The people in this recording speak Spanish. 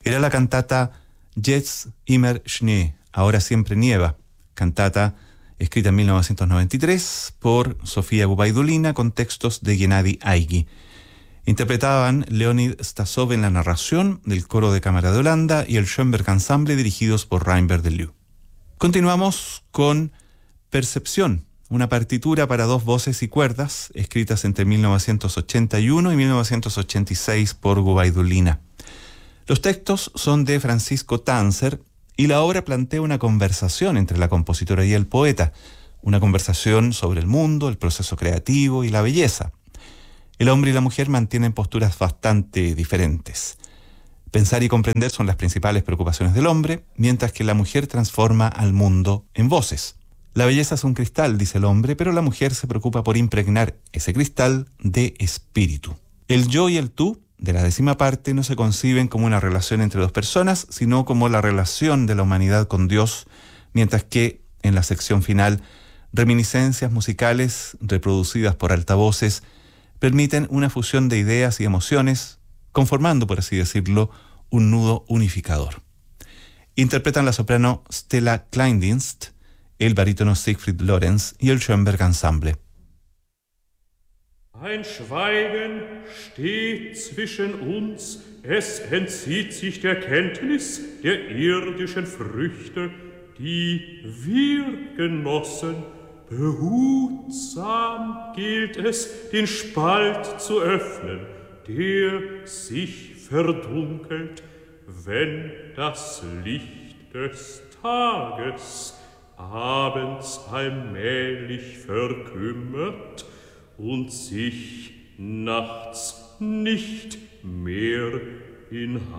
Era la cantata Jetzt immer Schnee, ahora siempre nieva, cantata escrita en 1993 por Sofía Gubaidulina con textos de Gennady Aigui. Interpretaban Leonid Stasov en la narración, del coro de cámara de Holanda y el Schoenberg Ensemble dirigidos por Reinbert de Leeuw. Continuamos con Percepción, una partitura para dos voces y cuerdas, escritas entre 1981 y 1986 por Gubaidulina. Los textos son de Francisco Tanzer y la obra plantea una conversación entre la compositora y el poeta, una conversación sobre el mundo, el proceso creativo y la belleza. El hombre y la mujer mantienen posturas bastante diferentes. Pensar y comprender son las principales preocupaciones del hombre, mientras que la mujer transforma al mundo en voces. La belleza es un cristal, dice el hombre, pero la mujer se preocupa por impregnar ese cristal de espíritu. El yo y el tú, de la décima parte, no se conciben como una relación entre dos personas, sino como la relación de la humanidad con Dios, mientras que, en la sección final, reminiscencias musicales reproducidas por altavoces permiten una fusión de ideas y emociones, conformando, por así decirlo, un nudo unificador. Interpretan la soprano Stella Kleindienst, el barítono Siegfried Lorenz y el Schoenberg Ensemble. Ein Schweigen steht zwischen uns, es entzieht sich der Kenntnis der irdischen Früchte, die wir genossen. Behutsam gilt es, den Spalt zu öffnen, der sich verdunkelt, wenn das Licht des Tages abends allmählich verkümmert und sich nachts nicht mehr in